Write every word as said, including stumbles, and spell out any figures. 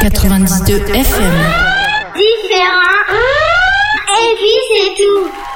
quatre-vingt-dix-deux F M. Différent. Et puis c'est tout.